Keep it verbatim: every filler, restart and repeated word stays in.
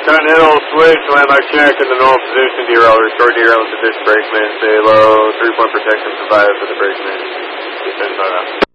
Continental switch, landmark check in the normal position, derail, restore derail with the disc brakeman, stay low, three point protection provided for the brakeman.